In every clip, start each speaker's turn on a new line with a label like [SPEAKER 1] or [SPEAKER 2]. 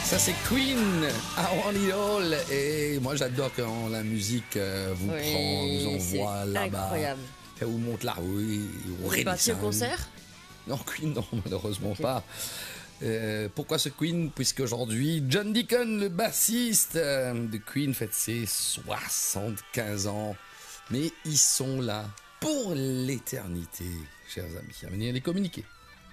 [SPEAKER 1] Ça c'est Queen, I Want It All. Et moi j'adore quand la musique vous prend, vous envoie là-bas.
[SPEAKER 2] Incroyable.
[SPEAKER 1] Et vous monte la rue.
[SPEAKER 2] Vous êtes parti au concert?
[SPEAKER 1] Non, Queen, non, malheureusement pas. Pourquoi ce Queen? Puisqu'aujourd'hui, John Deacon, le bassiste de Queen, fête ses 75 ans. Mais ils sont là pour l'éternité, chers amis. À venir les communiquer.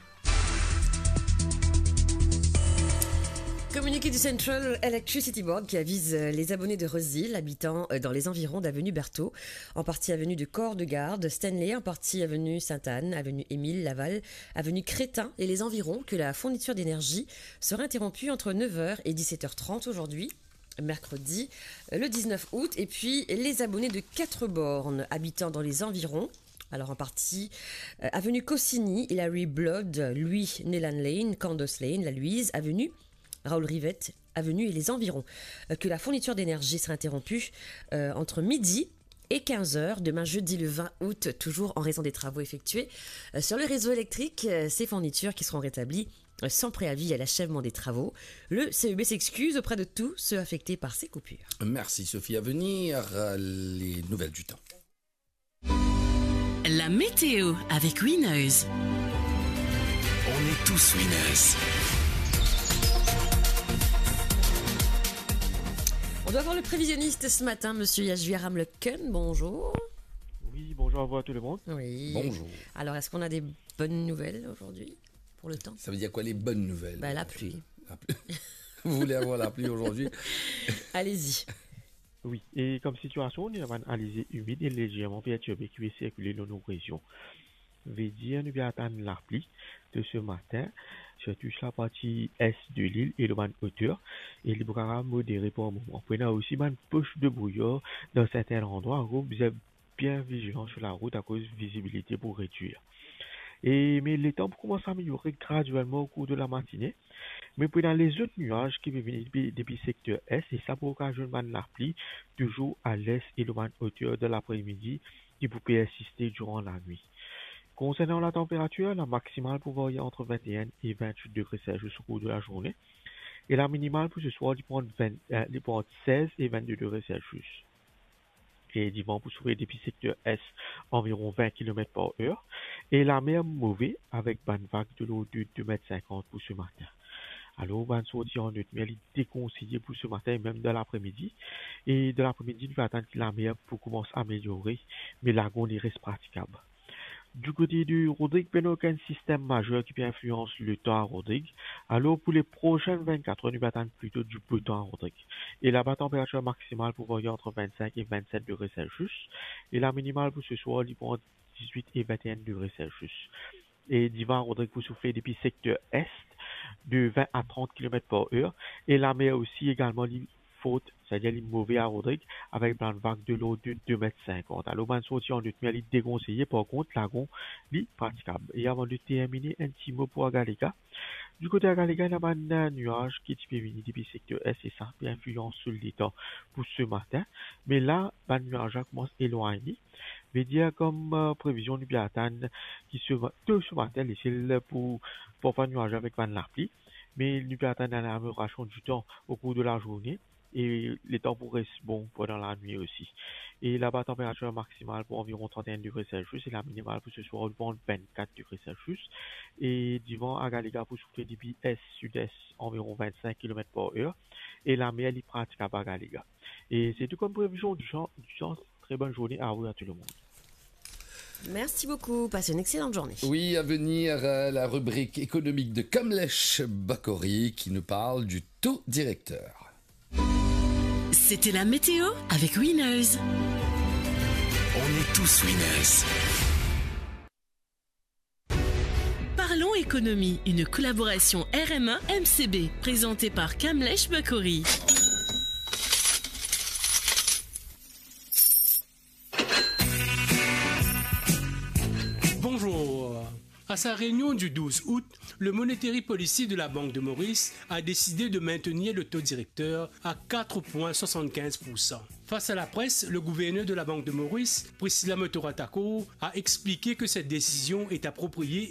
[SPEAKER 2] Communiqué du Central Electricity Board qui avise les abonnés de Roseville habitant dans les environs d'avenue Berthaud, en partie avenue de Corps-de-Garde, Stanley, en partie avenue Sainte-Anne, avenue Émile, Laval, avenue Crétin et les environs que la fourniture d'énergie sera interrompue entre 9h et 17h30 aujourd'hui, mercredi, le 19 août. Et puis les abonnés de 4 bornes habitant dans les environs, alors en partie avenue Cossini, Hilary Blood, Louis Nelan Lane, Candace Lane, la Louise, avenue Raoul Rivette, avenue et les environs, que la fourniture d'énergie sera interrompue entre midi et 15h, demain jeudi le 20 août, toujours en raison des travaux effectués sur le réseau électrique. Ces fournitures qui seront rétablies sans préavis à l'achèvement des travaux. Le CEB s'excuse auprès de tous ceux affectés par ces coupures.
[SPEAKER 1] Merci Sophie. À venir, les nouvelles du temps.
[SPEAKER 3] La météo avec Winners.
[SPEAKER 4] On est tous winners.
[SPEAKER 2] On doit voir le prévisionniste ce matin, monsieur Yashvir Ramleken. Bonjour.
[SPEAKER 5] Oui, bonjour à vous à tout le monde.
[SPEAKER 2] Oui.
[SPEAKER 1] Bonjour.
[SPEAKER 2] Alors, est-ce qu'on a des bonnes nouvelles aujourd'hui pour le temps?
[SPEAKER 1] Ça veut dire quoi les bonnes nouvelles?
[SPEAKER 2] La pluie.
[SPEAKER 1] Vous voulez avoir la pluie aujourd'hui?
[SPEAKER 2] Allez-y.
[SPEAKER 5] Oui, et comme situation, on a un alizé humide et légèrement perturbé qui va circuler dans nos régions. Veut dire, nous allons attendre la pluie de ce matin, surtout sur la partie est de l'île et de la hauteur, et il pourra modérer pour un moment. On a aussi une poche de brouillard dans certains endroits, où vous êtes bien vigilant sur la route à cause de visibilité pour réduire. Mais les temps commencent à améliorer graduellement au cours de la matinée. Mais puis dans les autres nuages qui peuvent venir depuis le secteur est, et ça pour occasionner la pluie, toujours à l'est et de la hauteur de l'après-midi, qui peut persister durant la nuit. Concernant la température, la maximale peut varier entre 21 et 28 degrés Celsius au cours de la journée. Et la minimale pour ce soir, il prend 16 et 22 degrés Celsius. Et dimanche, pour souffrir depuis le secteur est, environ 20 km par heure. Et la mer mauvaise avec une vague de l'eau de 2,50 m pour ce matin. Alors, on va sortir en neutre, mais elle est déconseillée pour ce matin et même de l'après-midi. Et de l'après-midi, nous va attendre que la mer pour commencer à améliorer, mais la gonde reste praticable. Du côté du Rodrigue, il n'y a aucun système majeur qui peut influencer le temps à Rodrigue. Alors, pour les prochaines 24 heures, nous allons attendre plutôt du beau temps à Rodrigue. Et la température maximale pour varier entre 25 et 27 degrés Celsius. Et la minimale pour ce soir, il prend 18 et 21 degrés Celsius. Et divan Rodrigue pour souffler depuis le secteur est de 20 à 30 km par heure. Et la mer aussi également faute, c'est-à-dire les mauvais à Rodrigue, avec une vague de l'eau de 2,50 m. Alors, on sorti en neutre, mais elle est déconseillée. Par contre, la gonne est praticable. Et avant de terminer, un petit mot pour Agalega. Du côté d'Agalega, il y a un nuage qui peut venir depuis le secteur est et ça peut influence sur le temps pour ce matin. Mais là, le nuage commence à éloigner. Veut dire comme prévision du attendre qui se matin, laisser pour faire nuage avec la pluie. Mais nous peut attendre une amélioration du temps au cours de la journée. Et les temps pourraient être bons pendant la nuit aussi. Et là-bas, température maximale pour environ 31 degrés Celsius et la minimale pour ce soir, 24 degrés Celsius. Et divan à Galega pour souffler depuis est-sud-est, environ 25 km par heure. Et la mer est praticable à Galega. Et c'est tout comme prévision du genre. Très bonne journée à vous et à tout le monde.
[SPEAKER 2] Merci beaucoup. Passez une excellente journée.
[SPEAKER 1] Oui, à venir, la rubrique économique de Kamlesh Bakori qui nous parle du taux directeur.
[SPEAKER 3] C'était la météo avec Winners.
[SPEAKER 4] On est tous winners.
[SPEAKER 3] Parlons économie, une collaboration RMA-MCB présentée par Kamlesh Bakori.
[SPEAKER 6] Bonjour. À sa réunion du 12 août, le Monetary Policy de la Banque de Maurice a décidé de maintenir le taux directeur à 4,75%. Face à la presse, le gouverneur de la Banque de Maurice, Priscilla Motoratako, a expliqué que cette décision est appropriée